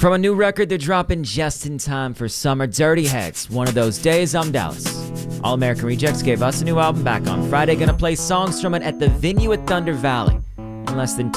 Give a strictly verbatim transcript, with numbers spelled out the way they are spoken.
From a new record they're dropping just in time for summer, Dirty Heads, One of Those Days. I'm Dallas. All American Rejects gave us a new album back on Friday. Gonna play songs from it at the venue at Thunder Valley in less than